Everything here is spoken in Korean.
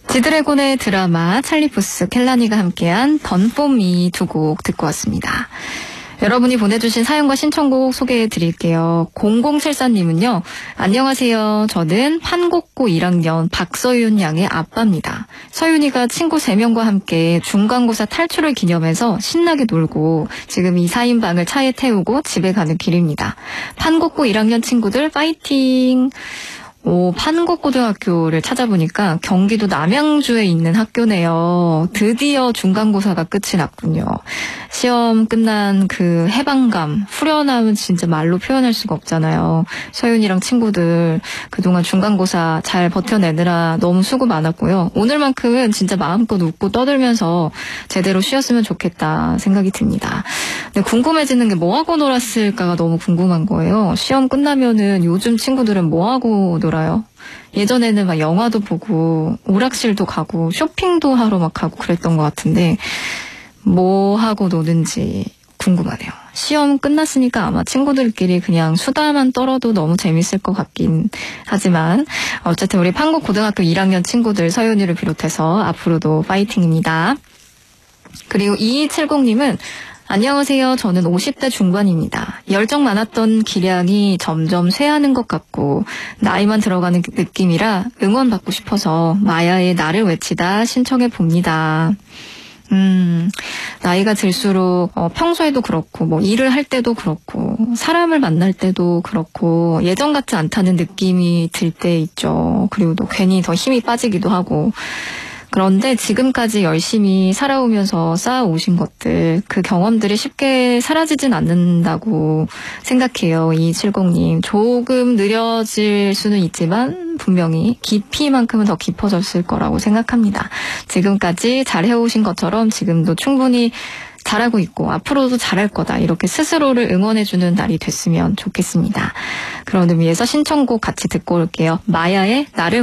지드래곤의 드라마 찰리푸스 켈라니가 함께한 던포미 두 곡 듣고 왔습니다. 여러분이 보내주신 사연과 신청곡 소개해드릴게요. 0074님은요. 안녕하세요. 저는 판곡고 1학년 박서윤 양의 아빠입니다. 서윤이가 친구 3명과 함께 중간고사 탈출을 기념해서 신나게 놀고 지금 이 4인방을 차에 태우고 집에 가는 길입니다. 판곡고 1학년 친구들 파이팅! 판곡고등학교를 찾아보니까 경기도 남양주에 있는 학교네요. 드디어 중간고사가 끝이 났군요. 시험 끝난 그 해방감, 후련함은 진짜 말로 표현할 수가 없잖아요. 서윤이랑 친구들 그동안 중간고사 잘 버텨내느라 너무 수고 많았고요. 오늘만큼은 진짜 마음껏 웃고 떠들면서 제대로 쉬었으면 좋겠다 생각이 듭니다. 근데 궁금해지는 게 뭐하고 놀았을까가 너무 궁금한 거예요. 시험 끝나면은 요즘 친구들은 뭐하고 놀아요? 예전에는 막 영화도 보고 오락실도 가고 쇼핑도 하러 막 가고 그랬던 것 같은데 뭐 하고 노는지 궁금하네요. 시험 끝났으니까 아마 친구들끼리 그냥 수다만 떨어도 너무 재밌을 것 같긴 하지만 어쨌든 우리 판곡고등학교 1학년 친구들 서윤이를 비롯해서 앞으로도 파이팅입니다. 그리고 2270님은 안녕하세요. 저는 50대 중반입니다. 열정 많았던 기량이 점점 쇠하는 것 같고 나이만 들어가는 느낌이라 응원받고 싶어서 마야의 나를 외치다 신청해 봅니다. 나이가 들수록 평소에도 그렇고 뭐 일을 할 때도 그렇고 사람을 만날 때도 그렇고 예전 같지 않다는 느낌이 들 때 있죠. 그리고 또 괜히 더 힘이 빠지기도 하고 그런데 지금까지 열심히 살아오면서 쌓아오신 것들, 그 경험들이 쉽게 사라지진 않는다고 생각해요. 2270님. 조금 느려질 수는 있지만 분명히 깊이만큼은 더 깊어졌을 거라고 생각합니다. 지금까지 잘해오신 것처럼 지금도 충분히 잘하고 있고 앞으로도 잘할 거다. 이렇게 스스로를 응원해주는 날이 됐으면 좋겠습니다. 그런 의미에서 신청곡 같이 듣고 올게요. 마야의 나를